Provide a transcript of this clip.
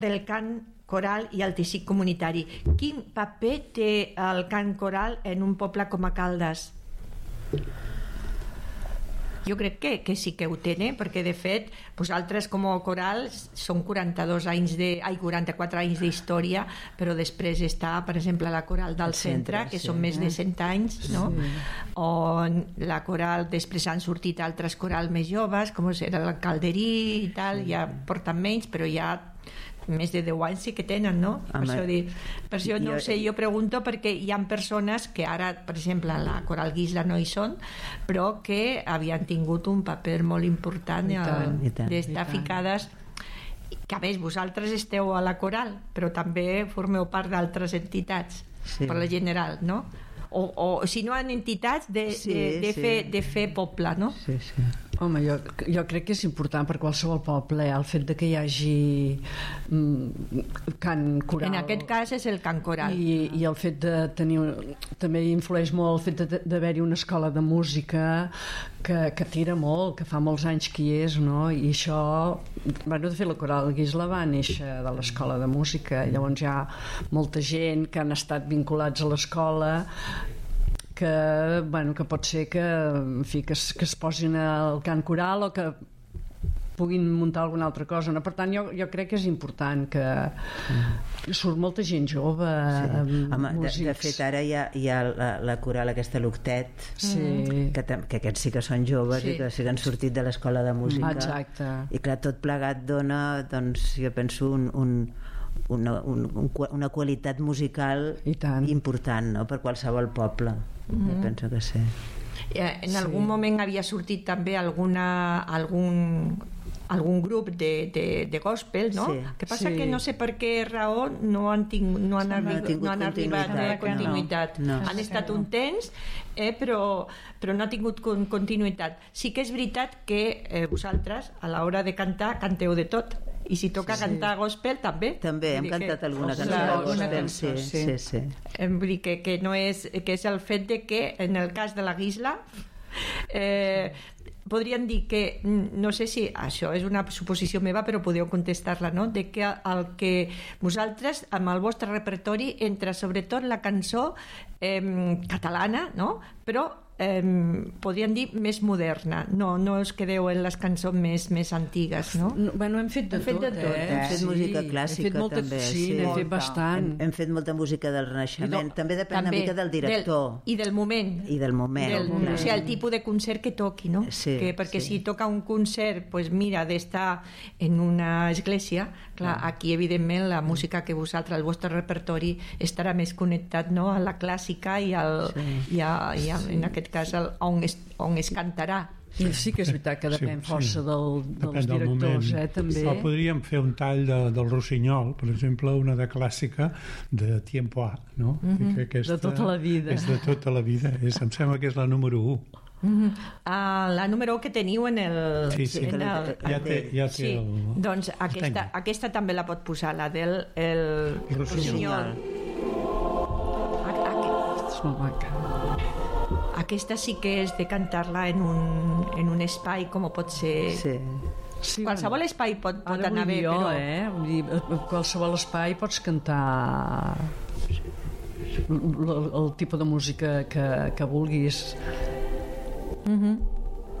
del cant coral i el teixit comunitari. Quin paper té el cant coral en un poble com a Caldes? Jo crec que sí que ho tenen, perquè de fet vosaltres com a coral són 44 anys d'història, però després està, per exemple, la coral del centre, que són més de 100 anys, no? O la coral, després han sortit altres corals més joves, com era el Calderí i tal, ja porten menys, però ja més de 10 anys sí que tenen, no? Per això no ho sé, jo pregunto perquè hi ha persones que ara, per exemple, la Coral Guisla no hi són, però que havien tingut un paper molt important d'estar ficades, que a més vosaltres esteu a la coral, però també formeu part d'altres entitats, per la general, no? O si no en entitats de fer poble, no? Sí. Home, jo crec que és important per qualsevol poble el fet de que hi hagi cant coral. En aquest cas és el cant coral. I el fet de tenir... També influeix molt el fet d'haver-hi una escola de música que tira molt, que fa molts anys que hi és, no? I això... Bueno, de fet, la Coral Guisla va néixer de l'escola de música. Llavors hi ha molta gent que han estat vinculats a l'escola que pot ser que es posin al cant coral o que puguin muntar alguna altra cosa, no? Per tant jo crec que és important que surt molta gent jove, músics. De fet ara hi ha la coral aquesta l'Octet, que aquests sí que són joves i que sí que han sortit de l'escola de música. Exacte. I clar, tot plegat dona, doncs jo penso una qualitat musical important, no? Per qualsevol poble. Jo penso que sí. En algun moment havia sortit també algun grup de gospel, no? Que passa que no sé per què raó no han arribat a continuïtat. Han estat un temps, però no ha tingut continuïtat. Sí que és veritat que vosaltres a l'hora de cantar canteu de tot, i si toca cantar gospel també hem cantat alguna cançó, sí. Vull dir que no és, que és el fet de que en el cas de la Guisla podríem dir que, no sé si això és una suposició meva, però podeu contestar-la, no? De que el que vosaltres amb el vostre repertori entra sobretot la cançó catalana, no? Però podríem dir més moderna, no us quedeu en les cançons més antigues, no? Bueno, hem fet de tot. Hem fet música clàssica també. Sí, n'hem fet bastant. Hem fet molta música del Renaixement, també depèn una mica del director. I del moment. O sigui, el tipus de concert que toqui, no? Perquè si toca un concert, doncs mira, d'estar en una església, clar, aquí evidentment la música que vosaltres, el vostre repertori estarà més connectat, no?, a la clàssica i en aquest cas on es cantarà. Sí que és veritat que depèn força dels directors, també. Però podríem fer un tall del Rossinyol, per exemple, una de clàssica de Tiempo A, no? De tota la vida. És de tota la vida, em sembla que és la número 1. La número 1 que teniu en el... Ja té doncs aquesta també la pot posar, la del Rossinyol. És molt maca. Aquesta sí que és de cantar-la en un espai com pot ser... Qualsevol espai pot anar bé, però... Vull dir, a qualsevol espai pots cantar el tipus de música que vulguis.